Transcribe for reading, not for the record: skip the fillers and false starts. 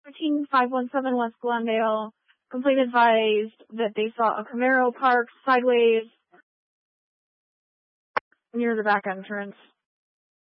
13517 West Glendale. Complaint advised that they saw a Camaro parked sideways near the back entrance.